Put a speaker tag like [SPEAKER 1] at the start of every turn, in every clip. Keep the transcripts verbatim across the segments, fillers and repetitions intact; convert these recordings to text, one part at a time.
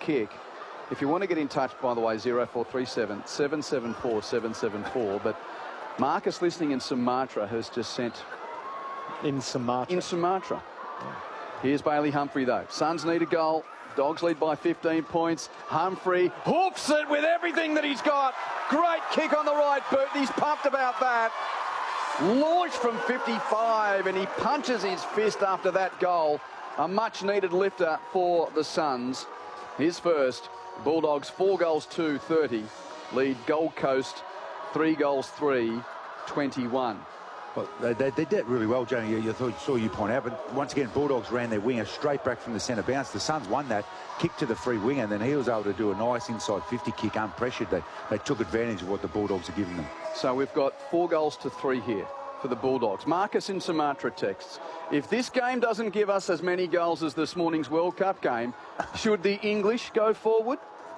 [SPEAKER 1] kick. If you want to get in touch, by the way, zero four three seven, seven seven four, seven seven four. But Marcus, listening in Sumatra, has just sent...
[SPEAKER 2] In Sumatra.
[SPEAKER 1] In Sumatra. Yeah. Here's Bailey Humphrey, though. Suns need a goal. Dogs lead by fifteen points. Humphrey hoofs it with everything that he's got. Great kick on the right boot. He's pumped about that. Launched from fifty-five, and he punches his fist after that goal. A much-needed lifter for the Suns. His first. Bulldogs four goals two, thirty. Lead Gold Coast three goals three, twenty-one.
[SPEAKER 3] Well, they, they, they did really well, Johnny. You, you thought, saw you point out, but once again, Bulldogs ran their winger straight back from the centre bounce. The Suns won that, kicked to the free winger, and then he was able to do a nice inside fifty kick unpressured. They, they took advantage of what the Bulldogs are giving them. So
[SPEAKER 1] we've got four goals to three here for the Bulldogs. Marcus in Sumatra texts, if this game doesn't give us as many goals as this morning's World Cup game, should the English go forward?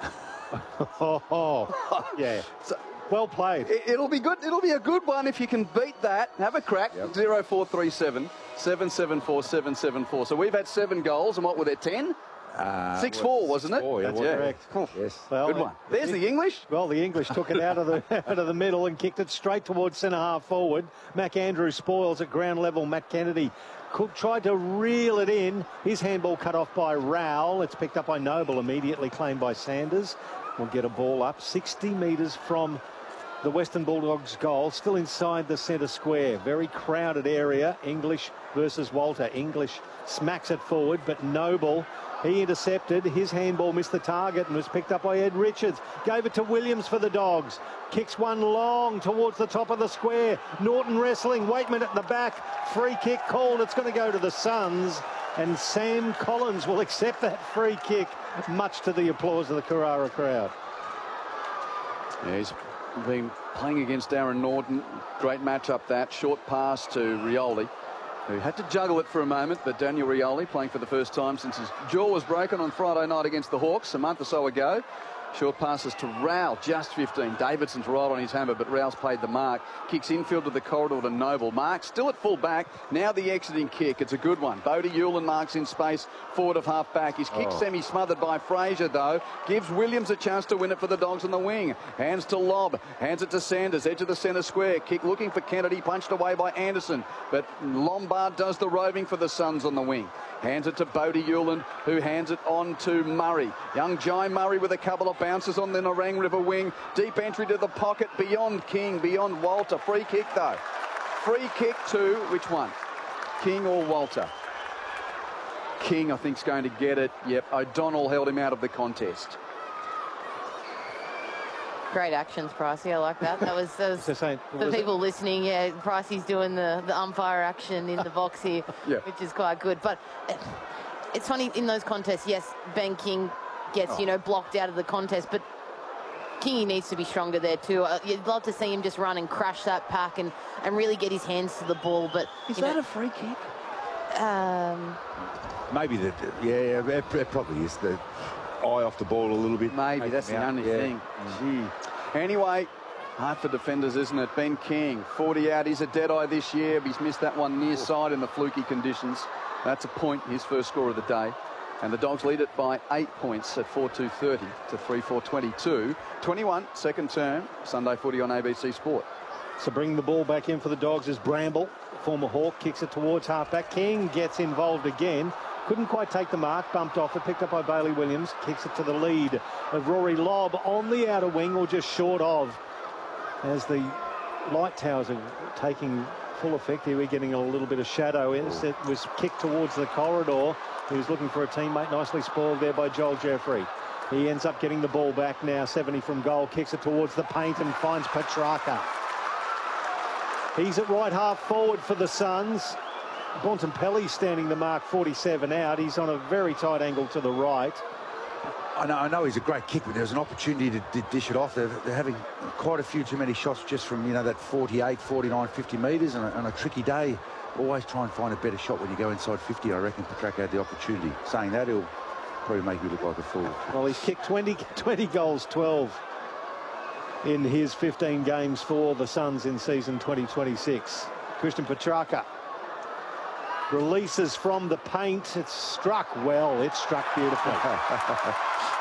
[SPEAKER 2] oh, oh, yeah. So, well played.
[SPEAKER 1] It'll be good. It'll be a good one if you can beat that. Have a crack. Yep. zero four three seven, seven seven four, seven seven four. So we've had seven goals, and what were there, ten?
[SPEAKER 3] Uh,
[SPEAKER 1] six four, wasn't it?
[SPEAKER 3] Four, yeah,
[SPEAKER 2] That's
[SPEAKER 3] yeah.
[SPEAKER 2] correct.
[SPEAKER 1] Oh,
[SPEAKER 3] yes.
[SPEAKER 2] Well,
[SPEAKER 1] good one. There's the English.
[SPEAKER 2] Well, the English took it out of the out of the middle and kicked it straight towards centre half forward. Mac Andrew spoils at ground level. Matt Kennedy Cook tried to reel it in. His handball cut off by Rowell. It's picked up by Noble, immediately claimed by Sanders. We'll get a ball up sixty metres from the Western Bulldogs goal, still inside the centre square. Very crowded area. English versus Walter. English smacks it forward, but Noble, he intercepted. His handball missed the target and was picked up by Ed Richards. Gave it to Williams for the Dogs. Kicks one long towards the top of the square. Norton wrestling. Waitman at the back. Free kick called. It's going to go to the Suns. And Sam Collins will accept that free kick, much to the applause of the Carrara crowd.
[SPEAKER 1] Yeah, he's been playing against Aaron Norton. Great matchup that. Short pass to Rioli, who had to juggle it for a moment, but Daniel Rioli, playing for the first time since his jaw was broken on Friday night against the Hawks a month or so ago. Short passes to Rowell, just fifteen. Davidson's right on his hammer, but Rowell's paid the mark. Kicks infield to the corridor to Noble. Mark still at full back. Now the exiting kick. It's a good one. Bodie Hewlin marks in space, forward of half back. His kick oh. semi-smothered by Fraser, though. Gives Williams a chance to win it for the Dogs on the wing. Hands to Lobb. Hands it to Sanders, edge of the centre square. Kick looking for Kennedy, punched away by Anderson. But Lombard does the roving for the Suns on the wing. Hands it to Bodie Hewlin, who hands it on to Murray. Young Jai Murray with a couple of bounces on the Nerang River wing. Deep entry to the pocket beyond King, beyond Walter. Free kick, though. Free kick to which one? King or Walter? King, I think, is going to get it. Yep, O'Donnell held him out of the contest.
[SPEAKER 4] Great actions, Pricey. I like that. That was, that was
[SPEAKER 2] saying,
[SPEAKER 4] for people it? listening. Yeah, Pricey's doing the, the umpire action in the box here, yeah. which is quite good. But it's funny, in those contests, yes, Ben King gets, oh. you know, blocked out of the contest, but Kingy needs to be stronger there too. Uh, you'd love to see him just run and crash that pack and, and really get his hands to the ball. But
[SPEAKER 1] is that know, a free kick?
[SPEAKER 4] Um,
[SPEAKER 3] Maybe that. Yeah, it, it probably is. The eye off the ball a little bit.
[SPEAKER 1] Maybe that's the only yeah. thing. Gee. Anyway, hard for defenders, isn't it? Ben King, forty out. He's a dead eye this year. He's missed that one near side in the fluky conditions. That's a point. His first score of the day. And the Dogs lead it by eight points at four two thirty to three four twenty-two. twenty-one, second term, Sunday footy on A B C Sport.
[SPEAKER 2] So bringing the ball back in for the Dogs is Bramble. Former Hawk kicks it towards halfback. King gets involved again. Couldn't quite take the mark. Bumped off it. Picked up by Bailey Williams. Kicks it to the lead of Rory Lobb on the outer wing, or just short of. As the light towers are taking full effect here, we're getting a little bit of shadow. It was kicked towards the corridor. He was looking for a teammate. Nicely spoiled there by Joel Jeffrey. He ends up getting the ball back now. seventy from goal. Kicks it towards the paint and finds Petrarca. He's at right half forward for the Suns. Bontempelli standing the mark, forty-seven out. He's on a very tight angle to the right.
[SPEAKER 3] I know, I know he's a great kick, but there's an opportunity to, to dish it off. They're, they're having quite a few too many shots just from, you know, that forty-eight, forty-nine, fifty metres on, on a tricky day. Always try and find a better shot when you go inside fifty. I reckon Petrarca had the opportunity. Saying that, he'll probably make you look like a fool.
[SPEAKER 2] Well, he's kicked twenty, twenty goals, twelve in his fifteen games for the Suns in season twenty twenty-six. Christian Petrarca releases from the paint. It's struck well. It's struck beautifully.